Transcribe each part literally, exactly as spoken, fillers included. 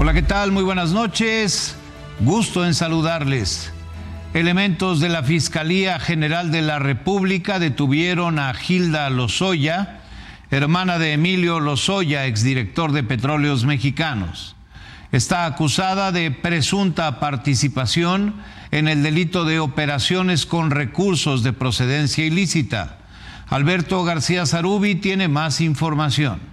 Hola, ¿qué tal? Muy buenas noches. Gusto en saludarles. Elementos de la Fiscalía General de la República detuvieron a Gilda Lozoya, hermana de Emilio Lozoya, exdirector de Petróleos Mexicanos. Está acusada de presunta participación en el delito de operaciones con recursos de procedencia ilícita. Alberto García Zarubi tiene más información.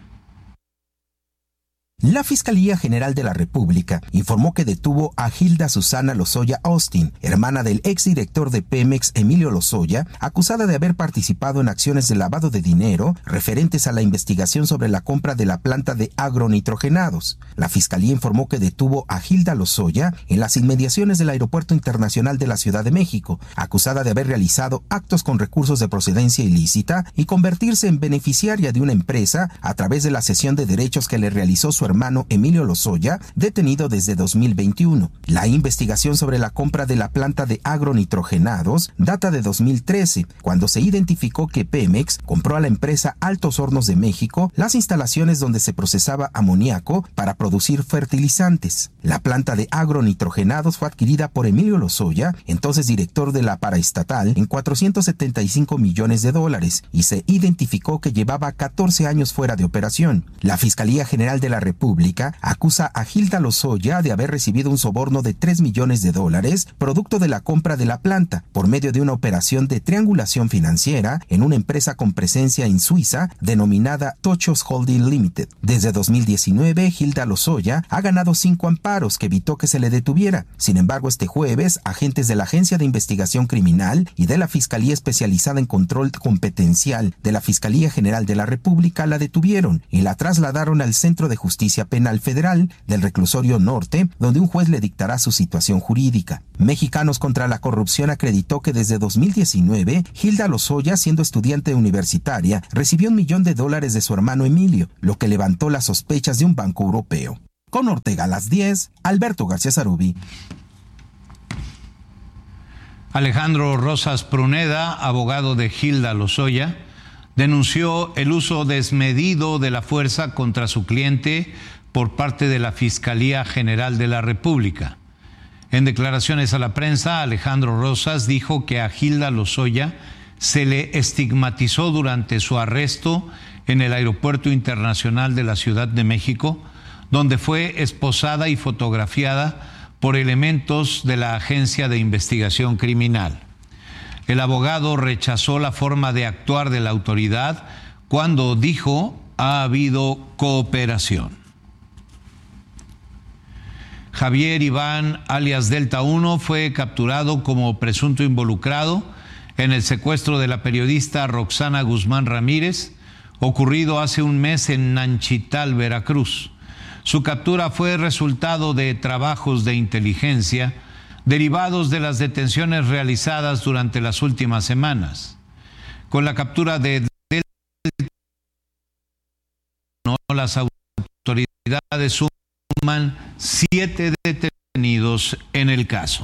La Fiscalía General de la República informó que detuvo a Gilda Susana Lozoya Austin, hermana del exdirector de Pemex Emilio Lozoya, acusada de haber participado en acciones de lavado de dinero referentes a la investigación sobre la compra de la planta de agronitrogenados. La Fiscalía informó que detuvo a Gilda Lozoya en las inmediaciones del Aeropuerto Internacional de la Ciudad de México, acusada de haber realizado actos con recursos de procedencia ilícita y convertirse en beneficiaria de una empresa a través de la cesión de derechos que le realizó su hermano Emilio Lozoya, detenido desde dos mil veintiuno. La investigación sobre la compra de la planta de agronitrogenados data de dos mil trece, cuando se identificó que Pemex compró a la empresa Altos Hornos de México las instalaciones donde se procesaba amoníaco para producir fertilizantes. La planta de agronitrogenados fue adquirida por Emilio Lozoya, entonces director de la paraestatal, en cuatrocientos setenta y cinco millones de dólares, y se identificó que llevaba catorce años fuera de operación. La Fiscalía General de la República República acusa a Gilda Lozoya de haber recibido un soborno de tres millones de dólares producto de la compra de la planta por medio de una operación de triangulación financiera en una empresa con presencia en Suiza denominada Tochos Holding Limited. Desde dos mil diecinueve, Gilda Lozoya ha ganado cinco amparos que evitó que se le detuviera. Sin embargo, este jueves, agentes de la Agencia de Investigación Criminal y de la Fiscalía Especializada en Control Competencial de la Fiscalía General de la República la detuvieron y la trasladaron al Centro de Justicia Penal Federal del Reclusorio Norte, donde un juez le dictará su situación jurídica. Mexicanos contra la Corrupción acreditó que desde dos mil diecinueve, Gilda Lozoya, siendo estudiante universitaria, recibió un millón de dólares de su hermano Emilio, lo que levantó las sospechas de un banco europeo. Con Ortega a las diez, Alberto García Zarubi. Alejandro Rosas Pruneda, abogado de Gilda Lozoya, denunció el uso desmedido de la fuerza contra su cliente por parte de la Fiscalía General de la República. En declaraciones a la prensa, Alejandro Rosas dijo que a Gilda Lozoya se le estigmatizó durante su arresto en el Aeropuerto Internacional de la Ciudad de México, donde fue esposada y fotografiada por elementos de la Agencia de Investigación Criminal. El abogado rechazó la forma de actuar de la autoridad cuando dijo ha habido cooperación. Javier Iván, alias Delta uno, fue capturado como presunto involucrado en el secuestro de la periodista Roxana Guzmán Ramírez, ocurrido hace un mes en Nanchital, Veracruz. Su captura fue resultado de trabajos de inteligencia derivados de las detenciones realizadas durante las últimas semanas. Con la captura de Delta, las autoridades suman siete detenidos en el caso.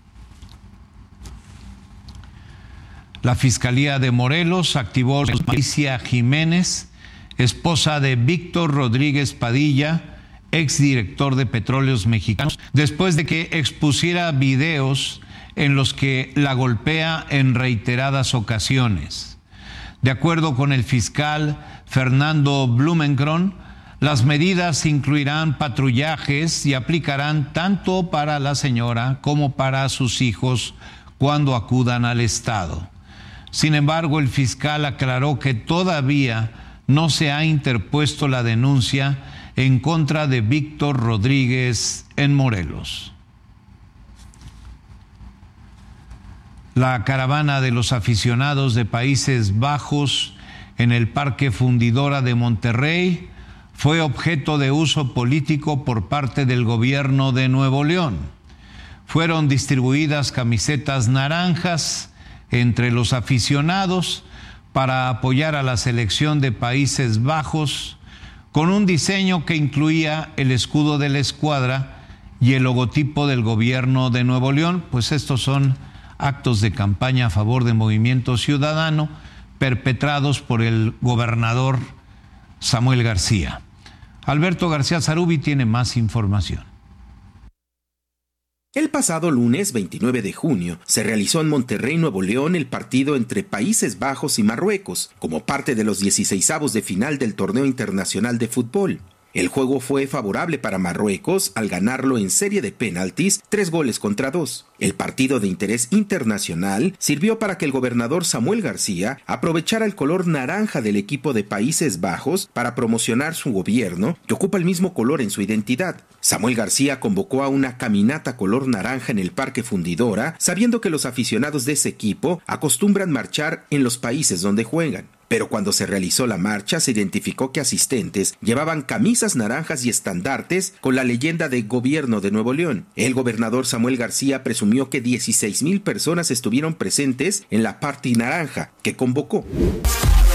La Fiscalía de Morelos activó a Alicia Jiménez, esposa de Víctor Rodríguez Padilla, exdirector de Petróleos Mexicanos, después de que expusiera videos en los que la golpea en reiteradas ocasiones. De acuerdo con el fiscal Fernando Blumenkron, las medidas incluirán patrullajes y aplicarán tanto para la señora como para sus hijos cuando acudan al estado. Sin embargo, el fiscal aclaró que todavía no se ha interpuesto la denuncia en contra de Víctor Rodríguez en Morelos. La caravana de los aficionados de Países Bajos en el Parque Fundidora de Monterrey fue objeto de uso político por parte del gobierno de Nuevo León. Fueron distribuidas camisetas naranjas entre los aficionados para apoyar a la selección de Países Bajos, con un diseño que incluía el escudo de la escuadra y el logotipo del gobierno de Nuevo León, pues estos son actos de campaña a favor del Movimiento Ciudadano perpetrados por el gobernador Samuel García. Alberto García Zarubi tiene más información. El pasado lunes veintinueve de junio se realizó en Monterrey, Nuevo León, el partido entre Países Bajos y Marruecos, como parte de los dieciseisavos de final del torneo internacional de fútbol. El juego fue favorable para Marruecos al ganarlo en serie de penaltis, tres goles contra dos. El partido de interés internacional sirvió para que el gobernador Samuel García aprovechara el color naranja del equipo de Países Bajos para promocionar su gobierno, que ocupa el mismo color en su identidad. Samuel García convocó a una caminata color naranja en el Parque Fundidora, sabiendo que los aficionados de ese equipo acostumbran marchar en los países donde juegan. Pero cuando se realizó la marcha, se identificó que asistentes llevaban camisas naranjas y estandartes con la leyenda de Gobierno de Nuevo León. El gobernador Samuel García presumió que dieciséis mil personas estuvieron presentes en la Party Naranja que convocó.